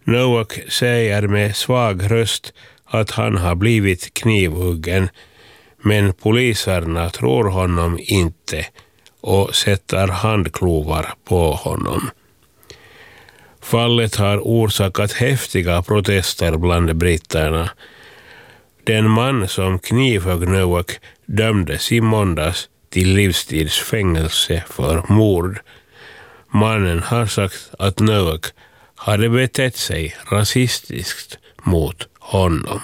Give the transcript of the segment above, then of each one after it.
Nowak säger med svag röst att han har blivit knivhuggen, men poliserna tror honom inte och sätter handklovar på honom. Fallet har orsakat häftiga protester bland britterna. Den man som knivhögg Nowak dömdes i måndags till livstidsfängelse för mord. Mannen har sagt att Nowak hade betett sig rasistiskt mot honom.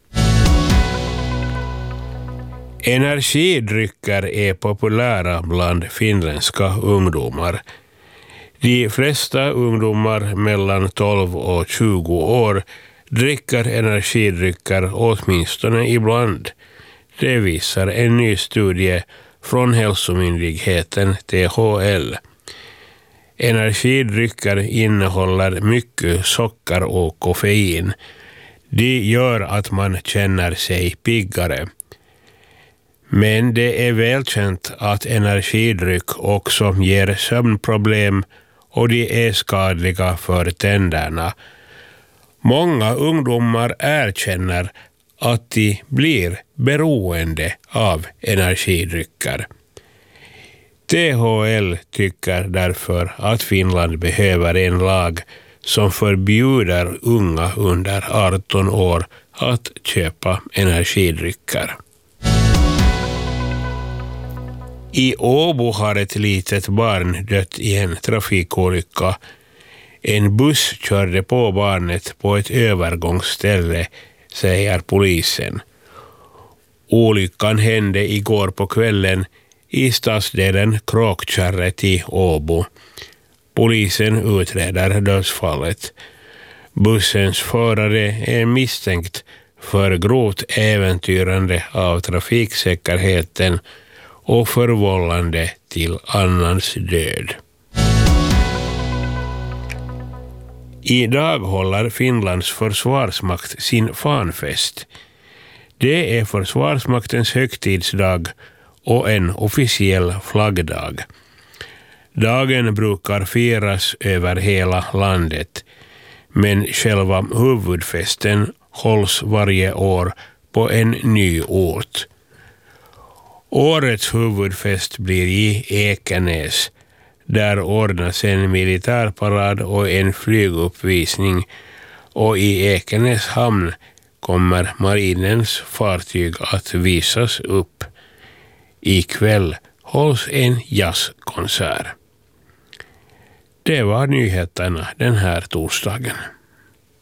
Energidrycker är populära bland finländska ungdomar. De flesta ungdomar mellan 12 och 20 år dricker energidrycker åtminstone ibland. Det visar en ny studie från hälsomyndigheten THL. Energidrycker innehåller mycket socker och koffein. Det gör att man känner sig piggare. Men det är välkänt att energidryck också ger sömnproblem och de är skadliga för tänderna. Många ungdomar erkänner att de blir beroende av energidrycker. THL tycker därför att Finland behöver en lag som förbjuder unga under 18 år att köpa energidrycker. I Åbo har ett litet barn dött i en trafikolycka. En buss körde på barnet på ett övergångsställe, säger polisen. Olyckan hände igår på kvällen i stadsdelen Kråkkärret i Åbo. Polisen utreder dödsfallet. Bussens förare är misstänkt för grovt äventyrande av trafiksäkerheten och förvållande till annans död. Idag håller Finlands försvarsmakt sin fanfest. Det är försvarsmaktens högtidsdag och en officiell flaggdag. Dagen brukar firas över hela landet, men själva huvudfesten hålls varje år på en ny ort. Årets huvudfest blir i Ekenäs. Där ordnas en militärparad och en flyguppvisning, och i Ekenäs hamn kommer marinens fartyg att visas upp. Ikväll hålls en jazzkonsert. Det var nyheterna den här torsdagen.